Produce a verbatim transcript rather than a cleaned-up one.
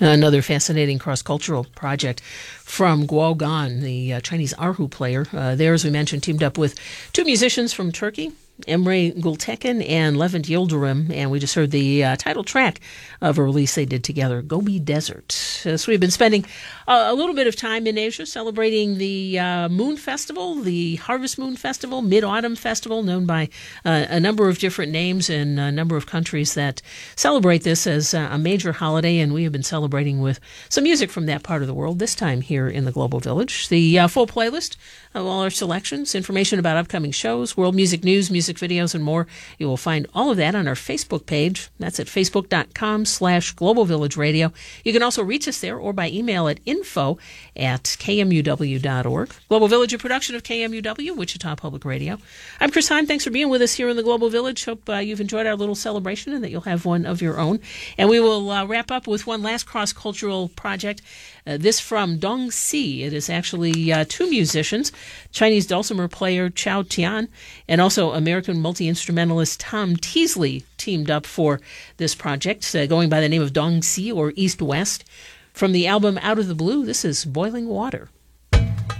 Another fascinating cross-cultural project from Guo Gan, the uh, Chinese erhu player. Uh, there, as we mentioned, teamed up with two musicians from Turkey, Emre Gültekin and Levent Yildirim, and we just heard the uh, title track of a release they did together, Gobi Desert. Uh, so we've been spending uh, a little bit of time in Asia celebrating the uh, Moon Festival, the Harvest Moon Festival, Mid-Autumn Festival, known by uh, a number of different names in a number of countries that celebrate this as uh, a major holiday, and we have been celebrating with some music from that part of the world, this time here in the Global Village. The uh, full playlist of all our selections, information about upcoming shows, world music news, music videos, and more. You will find all of that on our Facebook page. That's at facebook.com slash Global Village Radio. You can also reach us there or by email at info at kmuw.org. Global Village, a production of K M U W, Wichita Public Radio. I'm Chris Heim. Thanks for being with us here in the Global Village. Hope uh, you've enjoyed our little celebration and that you'll have one of your own. And we will uh, wrap up with one last cross-cultural project. Uh, this from Dong Si. It is actually uh, two musicians, Chinese dulcimer player Chao Tian and also American multi-instrumentalist Tom Teasley teamed up for this project, uh, going by the name of Dong Si or East West. From the album Out of the Blue, this is Boiling Water.